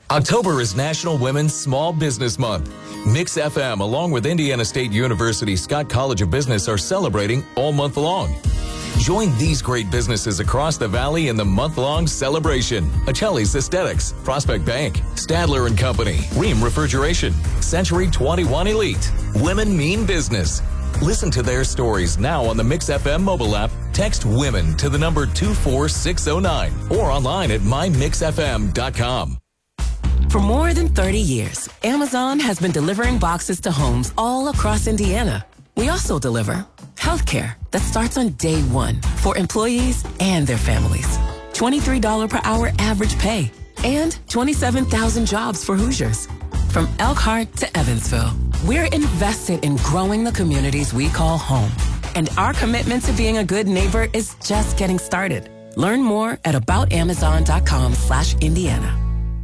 October is National Women's Small Business Month. Mix FM, along with Indiana State University Scott College of Business, are celebrating all month long. Join these great businesses across the valley in the month-long celebration. Achilles Aesthetics, Prospect Bank, Stadler & Company, Ream Refrigeration, Century 21 Elite. Women mean business. Listen to their stories now on the Mix FM mobile app. Text WOMEN to the number 24609 or online at mymixfm.com. For more than 30 years, Amazon has been delivering boxes to homes all across Indiana. We also deliver healthcare that starts on day one for employees and their families. $23 per hour average pay and 27,000 jobs for Hoosiers. From Elkhart to Evansville, we're invested in growing the communities we call home. And our commitment to being a good neighbor is just getting started. Learn more at aboutamazon.com/Indiana.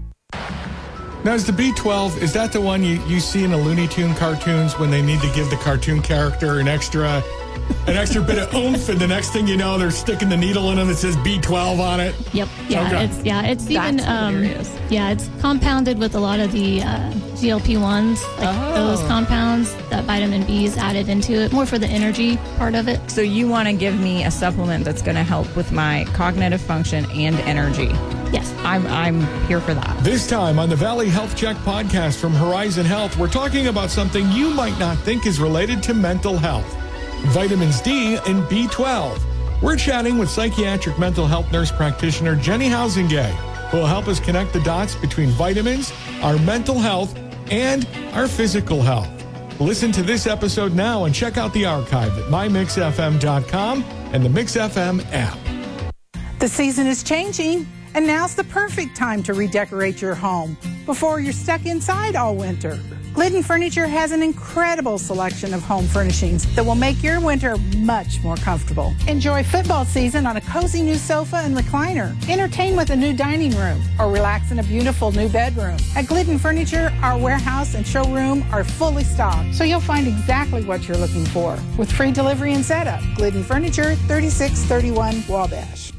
Now, is the B12, is that the one you see in the Looney Tune cartoons when they need to give the cartoon character an extra bit of oomph, and the next thing you know, they're sticking the needle in them that says B12 on it? Yep. Yeah. Okay. It's even it's compounded with a lot of the GLP-1s, those compounds. That vitamin B is added into it, more for the energy part of it. So you want to give me a supplement that's going to help with my cognitive function and energy? Yes. I'm here for that. This time on the Valley Health Check podcast from Horizon Health, we're talking about something you might not think is related to mental health: vitamins D and B12. We're chatting with psychiatric mental health nurse practitioner Jenny Housengay, who will help us connect the dots between vitamins, our mental health, and our physical health. Listen to this episode now and check out the archive at mymixfm.com and the Mix FM app. The season is changing, and now's the perfect time to redecorate your home before you're stuck inside all winter. Glidden Furniture has an incredible selection of home furnishings that will make your winter much more comfortable. Enjoy football season on a cozy new sofa and recliner. Entertain with a new dining room or relax in a beautiful new bedroom. At Glidden Furniture, our warehouse and showroom are fully stocked, so you'll find exactly what you're looking for. With free delivery and setup, Glidden Furniture, 3631 Wabash.